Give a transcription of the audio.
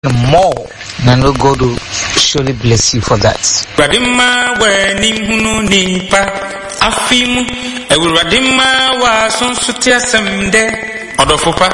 more, and God will surely bless you for that. Radima we nimhunu nipa afimu ewuradima wa sonsutia semde odofopa